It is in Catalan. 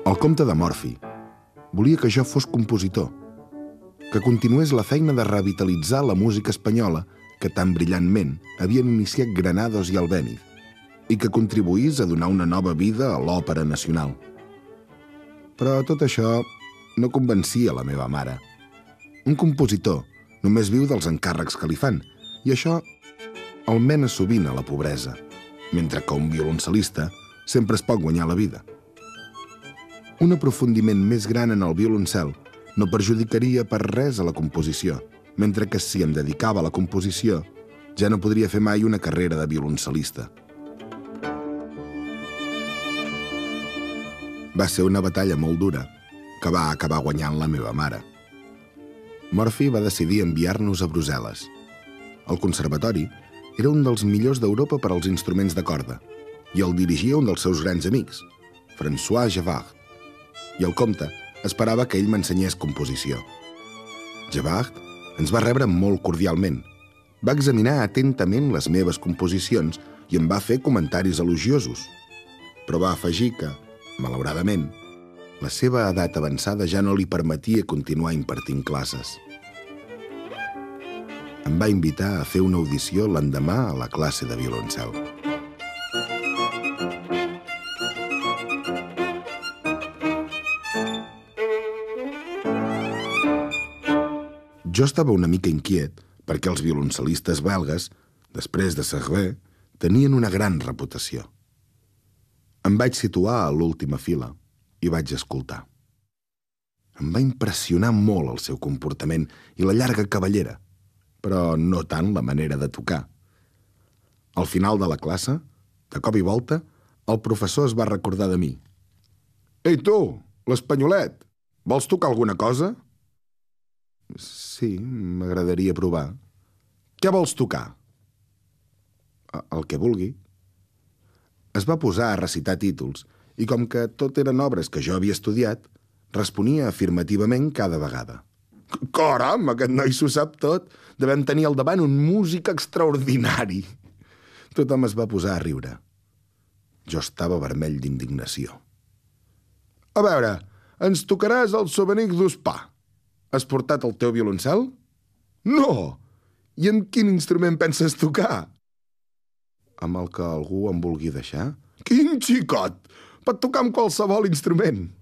El comte de Morphy volia que jo fos compositor, que continués la feina de revitalitzar la música espanyola que tan brillantment havien iniciat Granados i Albéniz i que contribuís a donar una nova vida a l'òpera nacional. Però tot això no convencia la meva mare. Un compositor només viu dels encàrrecs que li fan i això el mena sovint a la pobresa, mentre que un violoncel·lista sempre es pot guanyar la vida. Un aprofundiment més gran en el violoncel no perjudicaria per res a la composició, mentre que si em dedicava a la composició ja no podria fer mai una carrera de violoncel·lista. Va ser una batalla molt dura que va acabar guanyant la meva mare. Morphy va decidir enviar-nos a Brussel·les. El conservatori era un dels millors d'Europa per als instruments de corda i el dirigia un dels seus grans amics, François Javard, i el comte esperava que ell m'ensenyés composició. Javard ens va rebre molt cordialment. Va examinar atentament les meves composicions i em va fer comentaris elogiosos, però va afegir que, malauradament, la seva edat avançada ja no li permetia continuar impartint classes. Em va invitar a fer una audició l'endemà a la classe de violoncel. Jo estava una mica inquiet perquè els violoncel·listes belgues, després de Servet, tenien una gran reputació. Em vaig situar a l'última fila i vaig escoltar. Em va impressionar molt el seu comportament i la llarga cabellera, però no tant la manera de tocar. Al final de la classe, de cop i volta, el professor es va recordar de mi. «Ei, tu, l'espanyolet, vols tocar alguna cosa?» «Sí, m'agradaria provar». «Què vols tocar?» «El que vulgui». Es va posar a recitar títols i, com que tot eren obres que jo havia estudiat, responia afirmativament cada vegada. «Caram, aquest noi s'ho sap tot! Devem tenir al davant un músic extraordinari!» Tothom es va posar a riure. Jo estava vermell d'indignació. «A veure, ens tocaràs el Souvenir d'Uspà. Has portat el teu violoncel?» «No! I amb quin instrument penses tocar?» «Amb el que algú em vulgui deixar». «Quin xicot! Pot tocar amb qualsevol instrument!»